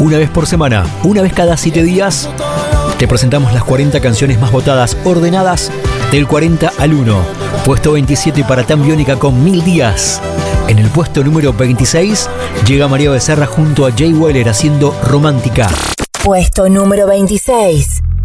Una vez por semana, una vez cada 7 días, te presentamos las 40 canciones más votadas, ordenadas del 40 al 1. Puesto 27 para Tan Biónica con 1000 días. En el puesto número 26 llega María Becerra junto a Jay Weller haciendo Romántica. Puesto número 26.